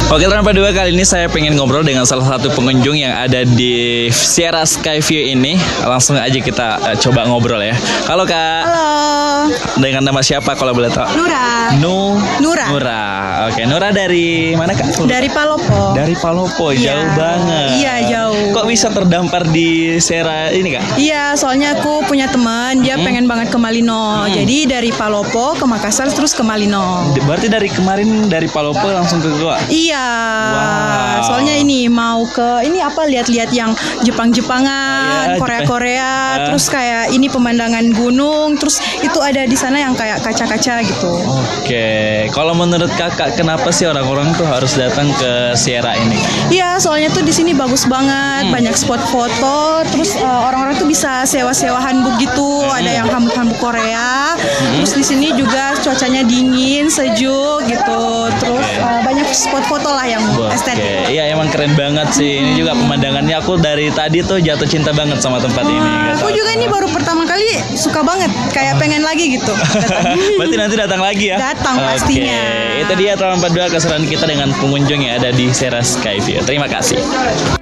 Oke, tanpa dua kali ini saya pengen ngobrol dengan salah satu pengunjung yang ada di Sierra Skyview ini. Langsung aja kita coba ngobrol ya. Halo Kak. Halo. Dengan nama siapa kalau boleh tahu? Nura. Nura. Oke, Nura dari mana Kak? Dari Palopo. Dari Palopo, Iya. jauh banget. Iya, jauh. Kok bisa terdampar di Sierra ini Kak? Iya, soalnya aku punya teman, dia pengen banget ke Malino. Jadi dari Palopo ke Makassar terus ke Malino. Berarti dari kemarin dari Palopo langsung ke Goa? Iya. Wow. Soalnya ini mau ke ini apa lihat-lihat yang Jepang-Jepangan, Iya, Korea-Korea, terus kayak ini pemandangan gunung, terus itu ada di sana yang kayak kaca-kaca gitu. Oke, kalau menurut Kakak kenapa sih orang-orang tuh harus datang ke Sierra ini? Iya, soalnya tuh di sini bagus banget, banyak spot foto, terus orang-orang tuh bisa sewa-sewa hanbok gitu, ada yang hanbok Korea. Terus di sini juga cuacanya dingin, sejuk gitu. Terus banyak spot foto lah yang estetik. Oke, iya emang keren banget sih. Ini juga pemandangannya aku dari tadi tuh jatuh cinta banget sama tempat ini. Nggak Aku tahu juga ini baru pertama kali suka banget, kayak pengen lagi gitu. Berarti nanti datang lagi ya? Datang pastinya. Oke, itu dia teman kedua keseruan kita dengan pengunjung yang ada di Sierra Skyview. Terima kasih.